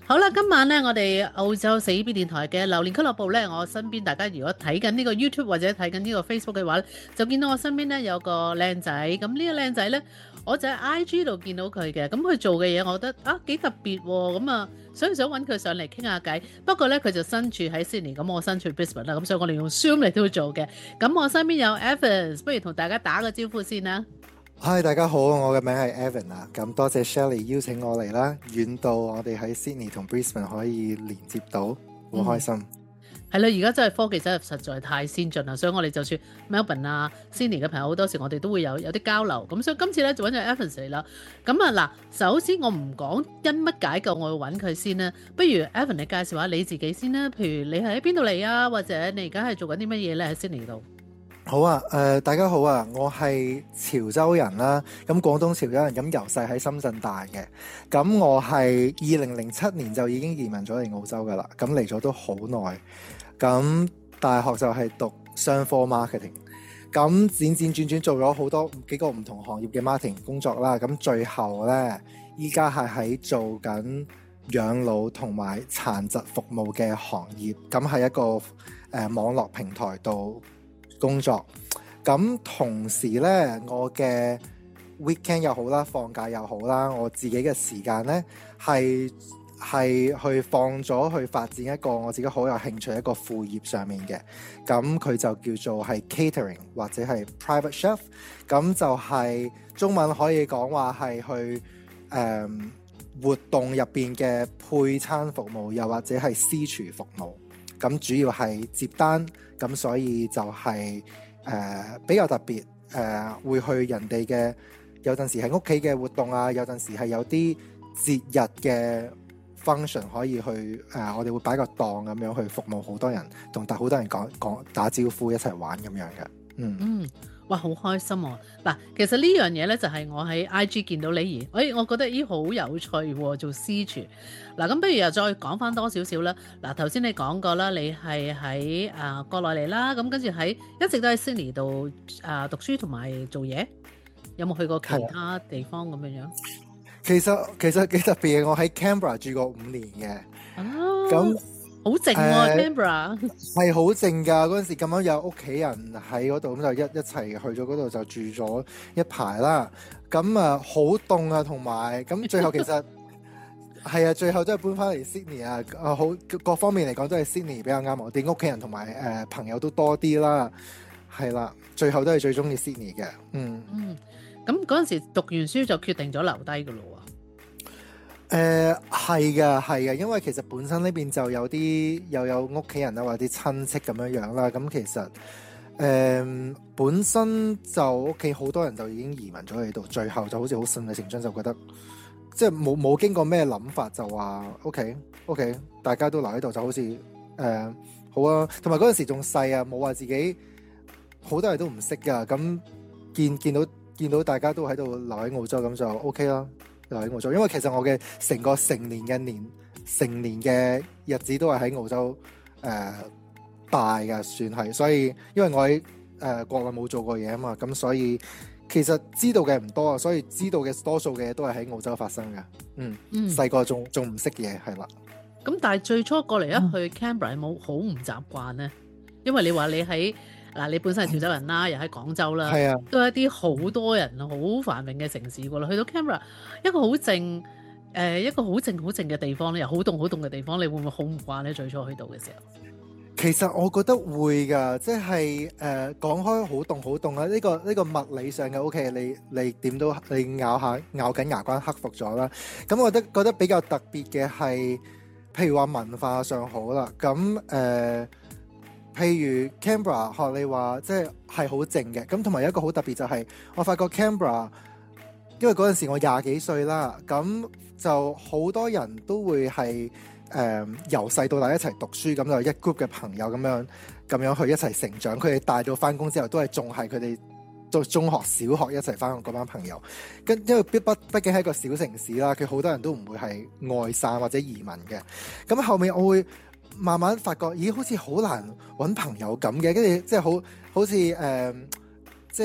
好啦，今晚咧，我哋澳洲四 B 電台嘅榴蓮俱樂部咧，我身邊大家如果睇緊呢個 YouTube 或者睇緊呢個 Facebook 嘅話咧，就見到我身邊咧有個靚仔。咁呢個靚仔咧，我就喺 IG 度見到佢嘅。咁佢做嘅嘢，我覺得啊幾特別喎。咁啊，所以想揾佢上嚟傾下偈。不過咧，佢就身處喺 Sydney，咁我身處 Brisbane 啦。咁所以我哋用 Zoom 嚟到做嘅。咁我身邊有 Evans，不如同大家打個招呼先啦。 嗨，大家好，我嘅名係 Evan 啊，咁多謝 Shelley 邀請我嚟啦，遠到我哋喺 Sydney 同 Brisbane 可以連接到，好開心。 係啦，而家真係科技真係實在太先進啦，所以我哋就算 Melbourne 啊、Sydney 嘅朋友，好多時我哋都會有啲交流。咁所以今次咧就揾咗 Evans 嚟啦。咁啊嗱，首先我唔講因乜解救我要揾佢先啦，不如 Evan 你介紹下你自己先啦。譬如你係喺邊度嚟啊，或者你而家係做緊啲乜嘢咧喺 Sydney 度？ 好啊，大家好啊，我係潮州人啦，咁廣東潮州人，咁由細喺深圳大嘅，咁我係2007年就已經移民咗嚟澳洲噶啦，咁嚟咗都好耐，咁大學就係讀商科 marketing，咁轉轉做咗好多幾個唔同行業嘅 marketing 工作啦，咁最後呢，依家係喺做緊養老同埋殘疾服務嘅行業，咁係一個網絡平台度工作。咁同時呢，我嘅 weekend 又好啦，放假又好啦，我自己嘅時間呢係去放咗去發展一個我自己好有興趣一個副業上面嘅。咁佢就叫做係 catering 或者係 private chef， 咁就係中文可以講話係去活動入邊嘅配餐服務，又或者係私廚服務。咁主要係接單，咁所以就係、比較特別，會去人哋嘅，有陣時係屋企嘅活動啊，有陣時係有啲節日嘅 function 可以去，我哋會擺個檔咁樣去服務好多人，同好多人講打招呼一齊玩咁樣嘅。 哇，好開心喎！嗱，其實呢樣嘢咧就係我喺 IG 見到你而，我覺得好有趣喎，做私廚。嗱，咁不如又再講翻多少少啦。嗱，頭先你講過啦，你係喺國內嚟啦，咁跟住一直都喺 Sydney 度讀書同埋做嘢，有冇去過其他地方咁樣樣？ 其實幾特別嘅，我喺 Canberra 住過5年嘅。咁好靜喎，Canberra 係好靜㗎。嗰陣時咁啱有屋企人喺嗰度，咁就一齊去咗嗰度就住咗一排啦。咁好凍啊，同埋咁最後其實係啊，最後都係搬翻嚟 Sydney 啊。好各方面嚟講都係 Sydney 比較啱我哋屋企人同埋朋友都多啲啦。係啦，最後都係最中意 Sydney 嘅。 咁嗰陣時讀完書就決定咗留低㗎咯喎。 係嘅，因為其實本身呢邊就有啲又有屋企人啊，或者啲親戚咁樣啦。咁其實本身就屋企好多人就已經移民咗喺度，最後就好似好順理成章，就覺得即係冇經過咩諗法就話 OK， 大家都留喺度就好似好啊。同埋嗰陣時仲細啊，冇話自己好多人都唔識噶。咁見到大家都喺度留喺澳洲，咁就 OK 啦。留喺澳洲，因為其實我嘅成個成年嘅日子都係喺澳洲大嘅，算係。所以因為我喺國內冇做過嘢啊嘛，咁所以其實知道嘅唔多啊，所以知道嘅多數嘅嘢都係喺澳洲發生嘅。細個仲唔識嘢，係啦。 咁但係最初過嚟去 Canberra 有冇好唔習慣呢？因為你話你喺你本身係潮州人啦，又喺廣州啦，都係一啲好多人、好繁榮嘅城市㗎啦。去到 Canberra 一個好靜嘅地方咧，又好凍嘅地方，你會唔會好唔慣咧？最初去到嘅時候， 其實我覺得會㗎，即係講開好凍啊！呢個物理上嘅 OK，你點都你咬緊牙關克服咗啦。咁我覺得比較特別嘅係，譬如話文化上好啦，咁譬如 Canberra 學你話，即係好靜嘅。咁同埋有一個好特別就係，我發覺 Canberra， 因為嗰陣時我20幾歲啦，咁就好多人都會係由細到大一齊讀書，咁就一 group 嘅朋友咁樣去一齊成長。佢哋大到翻工之後，都係仲係佢哋到中學、小學一齊翻嗰班朋友。因為畢竟係一個小城市啦，佢好多人都唔會係外散或者移民嘅。咁後面我會慢慢發覺，好似好難揾朋友咁嘅，跟住即係好似即係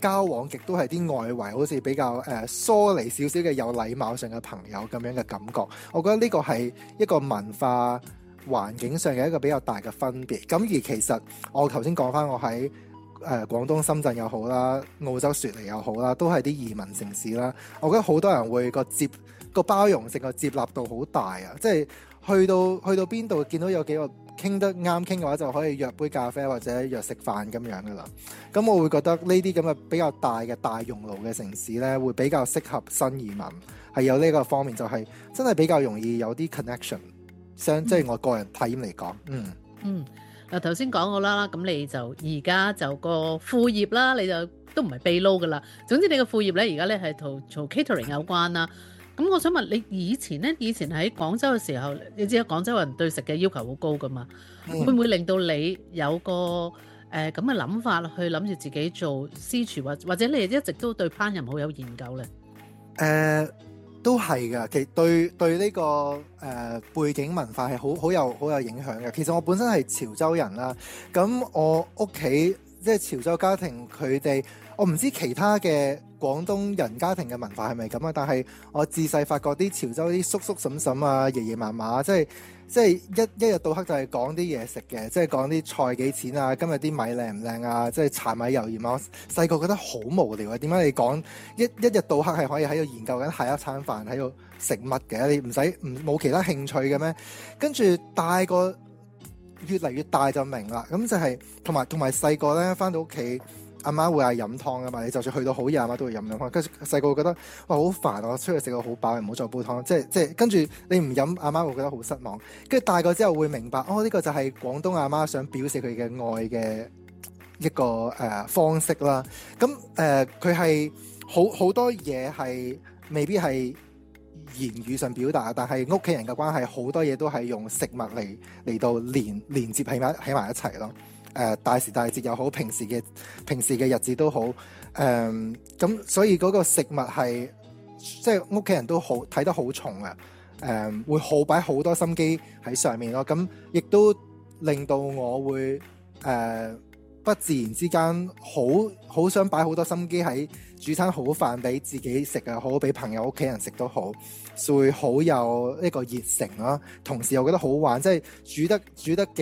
交往極都係啲外圍好似比較疏離少少嘅有禮貌上嘅朋友咁樣嘅感覺。我覺得呢個係一個文化環境上嘅一個比較大嘅分別。咁而其實我頭先講翻我喺廣東深圳又好啦，澳洲雪梨又好啦，都係啲移民城市啦。我覺得好多人會個包容性個接納度好大啊！即係去到邊度見到有幾個傾得啱傾嘅話，就可以約杯咖啡或者約食飯咁樣噶啦。咁我會覺得呢啲咁嘅比較大嘅大熔爐嘅城市咧，會比較適合新移民，係有呢個方面，就係真係比較容易有啲 connection。即係我個人體驗嚟講， 嗱頭先講過啦，咁你就而家就個副業啦，你就都唔係秘撈噶啦。總之你個副業咧，而家咧係同做 catering 有關啦。咁我想問你以前喺廣州嘅時候，你知廣州人對食嘅要求好高噶嘛？會唔會令到你有個咁嘅諗法去諗住自己做私廚，或者你一直都對烹飪好有研究咧？ 都係㗎，其實對呢個背景文化係好有影響嘅。其實我本身係潮州人啦，咁我屋企即係潮州家庭，佢哋我唔知其他嘅廣東人家庭嘅文化係咪咁啊？但係我自細發覺啲潮州啲叔叔嬸嬸啊、爺爺嫲嫲，即係一日到黑就係講啲嘢食嘅，即係講啲菜幾錢啊，今日啲米靚唔靚啊，即係柴米油鹽啊。我細個覺得好無聊啊，點解你講一日到黑係可以喺度研究緊下一餐飯喺度食乜嘅？你冇其他興趣嘅咩？跟住大個越嚟越大就明啦。咁就係同埋細個咧返到屋企，阿媽會嗌飲湯啊嘛，你就算去到好夜，阿媽都會飲湯。跟住細個覺得哇好煩，我出去食到好飽，唔好再煲湯。即係跟住你唔飲，阿媽會覺得好失望。跟住大個之後會明白，呢個就係廣東阿媽想表示佢嘅愛嘅一個方式啦。咁佢係好多嘢係未必係言語上表達，但係屋企人嘅關係好多嘢都係用食物嚟到連接喺埋一齊咯。大時大節又好，平時嘅日子都好，咁所以嗰個食物係即係屋企人都好睇得好重啊，會擺好多心機喺上面咯，咁亦都令到我會不自然之間好想擺好多心機喺煮餐好飯俾自己食啊，好俾朋友屋企人食都好，會好有一個熱誠咯，同時又覺得好玩，即係煮得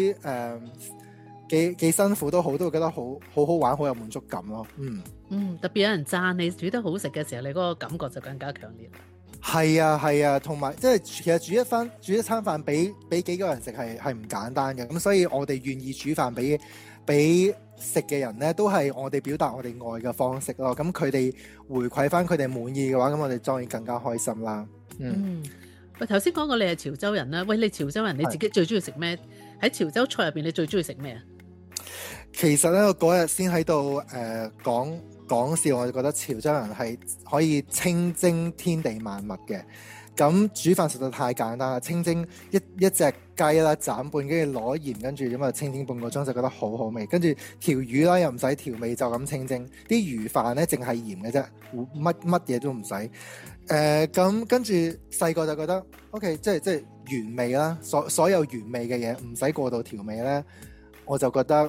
幾辛苦都好，都會覺得好好玩，好有滿足感咯。 特別有人讚你煮得好食嘅時候，你嗰個感覺就更加強烈。 係啊，同埋即係其實煮一餐飯俾幾個人食係唔簡單嘅。咁所以我哋願意煮飯俾食嘅人咧，都係我哋表達我哋愛嘅方式咯。咁佢哋回饋翻佢哋滿意嘅話，咁我哋當然更加開心啦。 喂，頭先講過你係潮州人啦。喂，你潮州人你自己最中意食咩？喺潮州菜入邊，你最中意食咩啊？ 其實咧，我嗰日先喺度講笑，我就覺得潮州人係可以清蒸天地萬物嘅。咁煮飯實在太簡單啦，清蒸一隻雞啦，斬半，跟住攞鹽，跟住咁啊清蒸半個鐘就覺得好好味。跟住條魚啦又唔使調味，就咁清蒸。啲魚飯咧淨係鹽嘅啫，乜嘢都唔使。咁跟住細個就覺得 OK，即係原味啦，所有原味嘅嘢唔使過度調味咧，我就覺得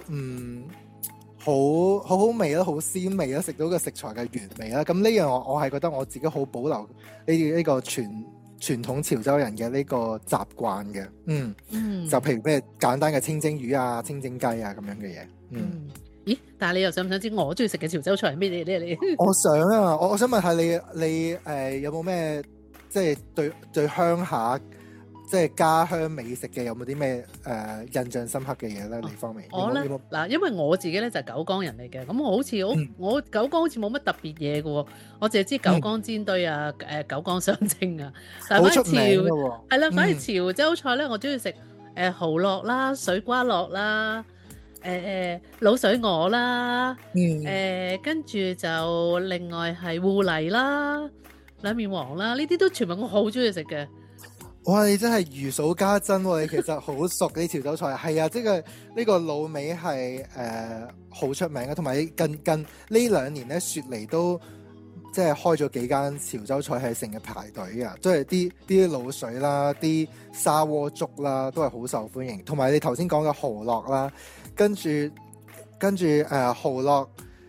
好味啦，好鮮味啦，食到個食材嘅原味啦。咁呢樣我係覺得我自己好保留呢個傳統潮州人嘅呢個習慣嘅。就譬如咩簡單嘅清蒸魚啊、清蒸雞啊咁樣嘅嘢。 咦？但係你又想唔想知我中意食嘅潮州菜係咩嘢咧？ 我想啊，我想問下你有冇咩即係對鄉下即係家鄉美食嘅有冇啲咩印象深刻嘅嘢咧？呢方面我咧嗱，因為我自己咧就係九江人嚟嘅，咁我好似我九江好似冇乜特別嘢嘅喎，我淨係知九江煎堆啊，九江雙蒸啊，但係好出名嘅喎。 係啦，反而潮州菜咧，我中意食蠔烙啦、水瓜烙啦、滷水鵝啦，跟住就另外係芋泥啦、兩面黃啦，呢啲都全部我好中意食嘅。 哇！你真係如數家珍喎，你其實好熟啲潮州菜。係啊，即係呢個滷味係好出名嘅，同埋近呢2年咧，雪梨都即係開咗幾間潮州菜係成日排隊嘅，即係啲滷水啦、啲砂鍋粥啦，都係好受歡迎。同埋你頭先講嘅蠔烙啦，跟住蠔烙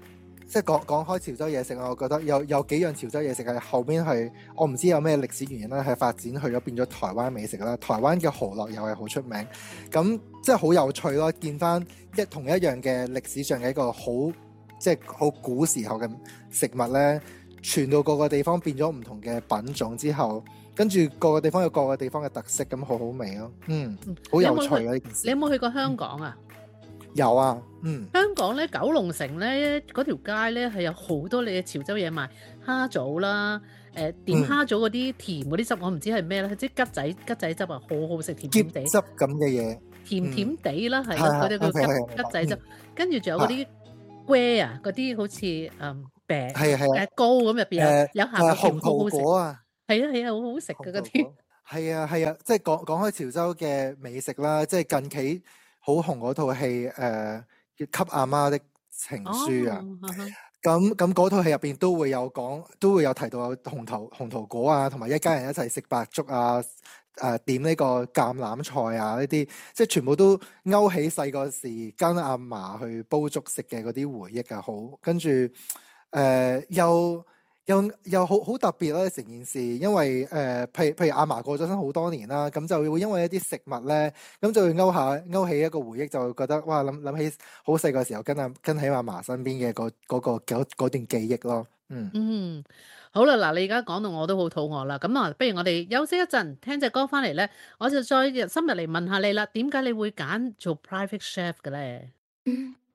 即係講開潮州嘢食，我覺得有幾樣潮州嘢食係後邊係我唔知有咩歷史原因啦，係發展去咗變咗台灣美食啦。台灣嘅蠔烙又係好出名，咁即係好有趣咯。見翻同一樣嘅歷史上嘅一個好即係好古時候嘅食物咧，傳到各個地方變咗唔同嘅品種之後，跟住各個地方有各個地方嘅特色，咁好好味咯。好有趣啊呢件事。 你有冇去過香港啊？ 有啊， 香港咧九龍城咧嗰條街咧係有好多你嘅潮州嘢賣，蝦棗啦，點蝦棗嗰啲甜嗰啲汁，我唔知係咩啦，即係桔仔汁啊，好好食，甜甜地， 汁咁嘅嘢， 甜甜地啦，係咯，嗰啲叫桔仔汁，跟住仲有嗰啲粿啊，嗰啲好似餅係糕咁入邊有鹹紅桃果啊， 係啊，好好食㗎嗰啲。 係啊，即係講開潮州嘅美食啦，即係近期好紅嗰套戲叫《給阿媽的情書》啊。咁嗰套戲入邊都會有提到有紅桃果啊，同埋一家人一齊食白粥啊，點呢個橄欖菜啊，呢啲即係全部都勾起細個時跟阿嫲去煲粥食嘅嗰啲回憶啊，好跟住又好特別啦成件事，因為譬如阿嫲過咗身好多年啦，咁就會因為一啲食物咧，咁就會勾起一個回憶，就會覺得哇諗起好細個時候跟喺阿嫲身邊嘅嗰段記憶咯。 好啦，嗱，你而家講到我都好肚餓啦，咁啊，不如我哋休息一陣，聽隻歌翻嚟咧，我就再深入嚟問下你啦，點解你會揀做 private chef 嘅咧？